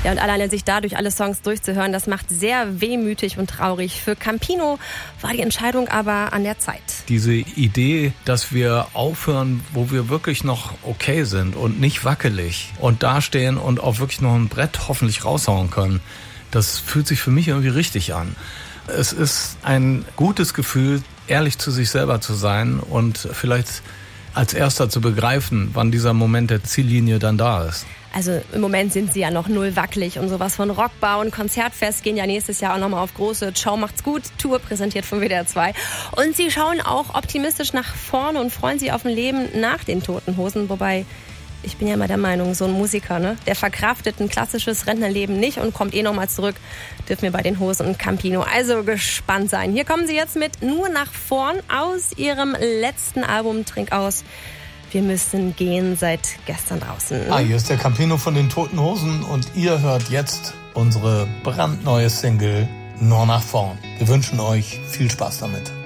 Ja, und alleine sich dadurch alle Songs durchzuhören, das macht sehr wehmütig und traurig. Für Campino war die Entscheidung aber an der Zeit. Diese Idee, dass wir aufhören, wo wir wirklich noch okay sind und nicht wackelig und dastehen und auch wirklich noch ein Brett hoffentlich raushauen können, das fühlt sich für mich irgendwie richtig an. Es ist ein gutes Gefühl, ehrlich zu sich selber zu sein und vielleicht als Erster zu begreifen, wann dieser Moment der Ziellinie dann da ist. Also im Moment sind sie ja noch null wackelig und sowas von Rockbau und Konzertfest gehen ja nächstes Jahr auch nochmal auf große Ciao macht's gut Tour, präsentiert von WDR 2. Und sie schauen auch optimistisch nach vorne und freuen sich auf ein Leben nach den Toten Hosen, wobei ich bin ja immer der Meinung, so ein Musiker, ne, der verkraftet ein klassisches Rentnerleben nicht und kommt nochmal zurück, dürfen wir bei den Hosen und Campino also gespannt sein. Hier kommen sie jetzt mit Nur nach vorn aus ihrem letzten Album Trink aus. Wir müssen gehen, seit gestern draußen. Hier ist der Campino von den Toten Hosen und ihr hört jetzt unsere brandneue Single Nur nach vorn. Wir wünschen euch viel Spaß damit.